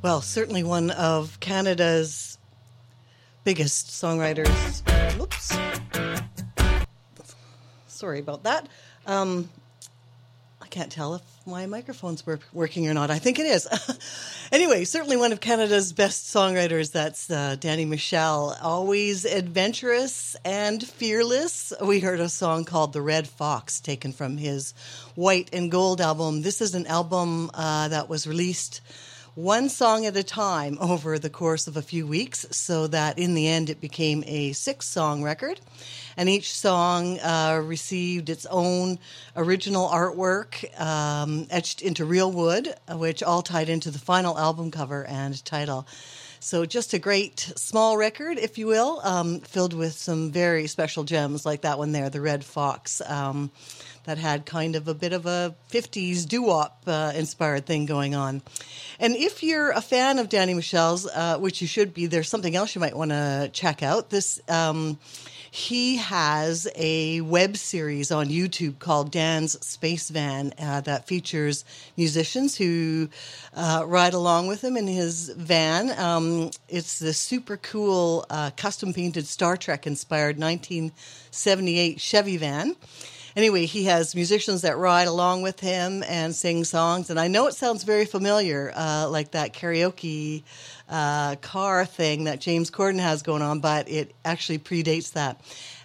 Well, certainly one of Canada's biggest songwriters. Whoops. Sorry about that. I can't tell if my microphone's working or not. I think it is. Anyway, certainly one of Canada's best songwriters. That's Danny Michel. Always adventurous and fearless. We heard a song called The Red Fox, taken from his White and Gold album. This is an album that was released one song at a time over the course of a few weeks, so that in the end it became a 6-song record. And each song received its own original artwork etched into real wood, which all tied into the final album cover and title. So just a great small record, if you will, filled with some very special gems like that one there, The Red Fox, that had kind of a bit of a 50s doo-wop inspired thing going on. And if you're a fan of Danny Michel's, which you should be, there's something else you might want to check out. He has a web series on YouTube called Dan's Space Van that features musicians who ride along with him in his van. It's the super cool custom painted Star Trek inspired 1978 Chevy van. Anyway, he has musicians that ride along with him and sing songs. And I know it sounds very familiar, like that karaoke car thing that James Corden has going on, but it actually predates that.